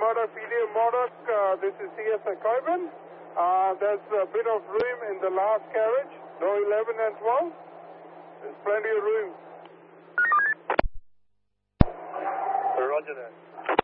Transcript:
Murdoch, PDM Murdoch, this is CSI Coben. There's a bit of room in the last carriage, door 11 and 12. There's plenty of room. Roger that.